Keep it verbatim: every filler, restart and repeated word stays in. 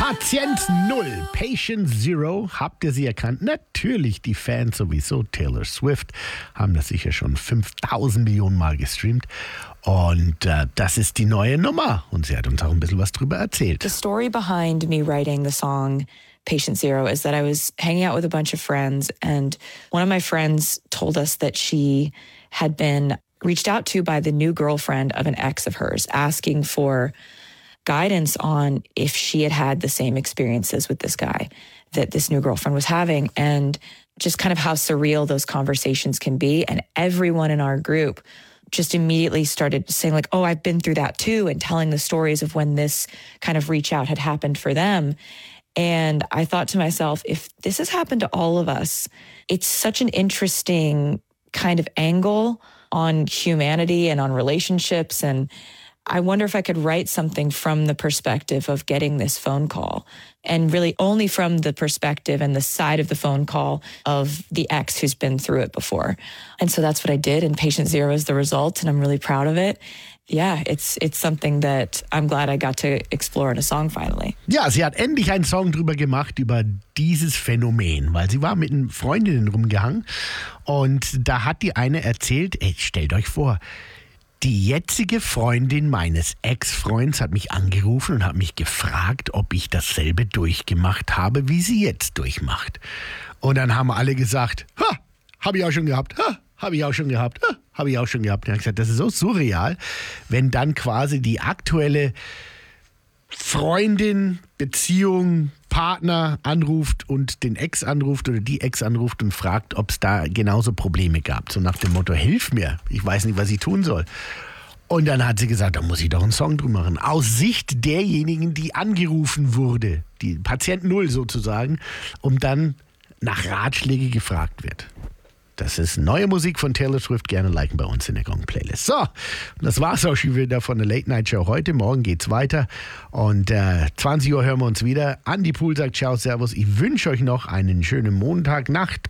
Patient Null, Patient Zero, habt ihr sie erkannt? Natürlich, die Fans sowieso. Taylor Swift haben das sicher schon fünftausend Millionen Mal gestreamt. Und äh, das ist die neue Nummer. Und sie hat uns auch ein bisschen was drüber erzählt. The story behind me writing the song Patient Zero is that I was hanging out with a bunch of friends, and one of my friends told us that she had been reached out to by the new girlfriend of an ex of hers, asking for guidance on if she had had the same experiences with this guy that this new girlfriend was having, and just kind of how surreal those conversations can be. And everyone in our group just immediately started saying like, oh, I've been through that too, and telling the stories of when this kind of reach out had happened for them. And I thought to myself, if this has happened to all of us, it's such an interesting kind of angle on humanity and on relationships. And I wonder if I could write something from the perspective of getting this phone call, and really only from the perspective and the side of the phone call of the ex who's been through it before. And so that's what I did, and Patient Zero is the result, and I'm really proud of it. Yeah, it's it's something that I'm glad I got to explore in a song finally. Ja, sie hat endlich einen Song drüber gemacht, über dieses Phänomen, weil sie war mit den Freundinnen rumgehangen und da hat die eine erzählt, ey, stellt euch vor, die jetzige Freundin meines Ex-Freunds hat mich angerufen und hat mich gefragt, ob ich dasselbe durchgemacht habe, wie sie jetzt durchmacht. Und dann haben alle gesagt, ha, habe ich auch schon gehabt, ha, habe ich auch schon gehabt, ha, habe ich auch schon gehabt. Und ich habe gesagt, das ist so surreal, wenn dann quasi die aktuelle Freundin, Beziehung, Partner anruft und den Ex anruft oder die Ex anruft und fragt, ob es da genauso Probleme gab. So nach dem Motto, hilf mir, ich weiß nicht, was ich tun soll. Und dann hat sie gesagt, da muss ich doch einen Song drüber machen. Aus Sicht derjenigen, die angerufen wurde, die Patient Null sozusagen, um dann nach Ratschläge gefragt wird. Das ist neue Musik von Taylor Swift. Gerne liken bei uns in der Gong-Playlist. So, das war's auch schon wieder von der Late-Night-Show heute. Morgen geht's weiter. Und äh, zwanzig Uhr hören wir uns wieder. Andi Pool sagt ciao, servus. Ich wünsche euch noch einen schönen Montag, Nacht.